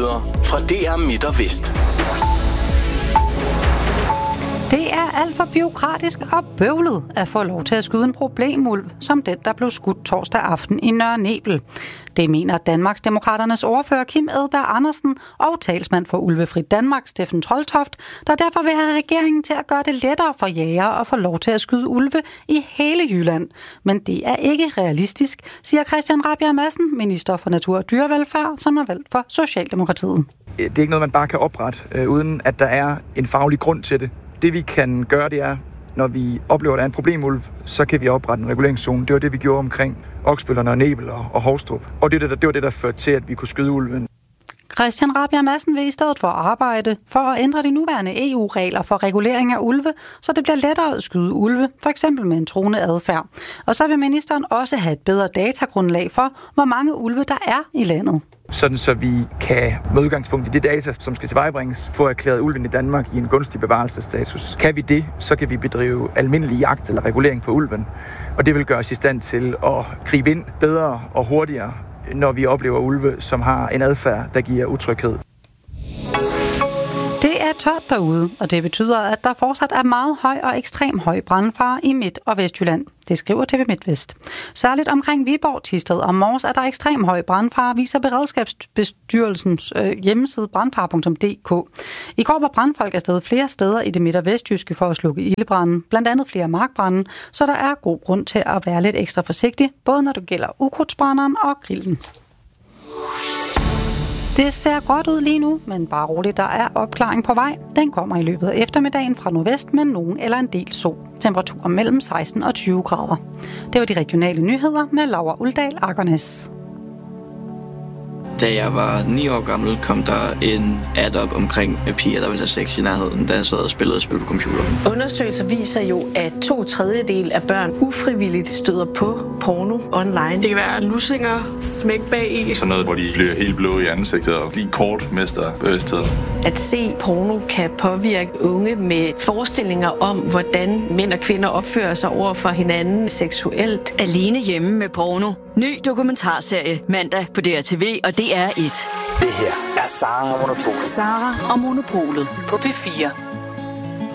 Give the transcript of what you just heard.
Nyheder fra DR Midt og Vest. Det er alt for bureaukratisk og bøvlet at få lov til at skyde en problemulv, som den, der blev skudt torsdag aften i Nørre Nebel. Det mener Danmarksdemokraternes ordfører Kim Edberg Andersen og talsmand for Ulvefri Danmark, Steffen Troeltoft, der derfor vil have regeringen til at gøre det lettere for jægere at få lov til at skyde ulve i hele Jylland. Men det er ikke realistisk, siger Christian Rabjerg Madsen, minister for natur og dyrevelfærd, som er valgt for Socialdemokratiet. Det er ikke noget, man bare kan oprette, uden at der er en faglig grund til det. Det vi kan gøre, det er, når vi oplever, at der er en problemulv, så kan vi oprette en reguleringszone. Det var det, vi gjorde omkring Oksbøl og Nebel og Hovstrup. Og det var det, der førte til, at vi kunne skyde ulven. Christian Rabjerg Madsen vil i stedet for arbejde for at ændre de nuværende EU-regler for regulering af ulve, så det bliver lettere at skyde ulve, for eksempel med en truende adfærd. Og så vil ministeren også have et bedre datagrundlag for, hvor mange ulve der er i landet. Sådan så vi kan med udgangspunkt i det data, som skal tilvejebringes, få erklæret ulven i Danmark i en gunstig bevarelsesstatus. Kan vi det, så kan vi bedrive almindelig jagt eller regulering på ulven. Og det vil gøre os i stand til at gribe ind bedre og hurtigere, når vi oplever ulve, som har en adfærd, der giver utryghed. Det er tørt derude, og det betyder, at der fortsat er meget høj og ekstrem høj brandfare i Midt- og Vestjylland. Det skriver TV MidtVest. Særligt omkring Viborg, Thisted og Mors er der ekstrem høj brandfare, viser Beredskabsstyrelsens hjemmeside brandfare.dk. I går var brandfolk afsted flere steder i det midt- og vestjyske for at slukke ildebranden, blandt andet flere markbrande, så der er god grund til at være lidt ekstra forsigtig, både når det gælder ukrudtsbrænderen og grillen. Det ser godt ud lige nu, men bare roligt, der er opklaring på vej. Den kommer i løbet af eftermiddagen fra nordvest med nogen eller en del sol. Temperaturer mellem 16 og 20 grader. Det var de regionale nyheder med Laura Uldal Akernes. Da jeg var 9 år gammel, kom der en ad op omkring piger, der ville have sex i nærheden, da jeg sad og spillede spil på computeren. Undersøgelser viser jo, at 2/3 af børn ufrivilligt støder på porno online. Det kan være lussinger, smæk bag i. Sådan noget, hvor de bliver helt blå i ansigtet og lige kort mister bevidstheden. At se porno kan påvirke unge med forestillinger om, hvordan mænd og kvinder opfører sig over for hinanden seksuelt. Alene hjemme med porno. Ny dokumentarserie mandag på DRTV og DR1. Det her er Sara og Monopolet. Sara og Monopolet på P4.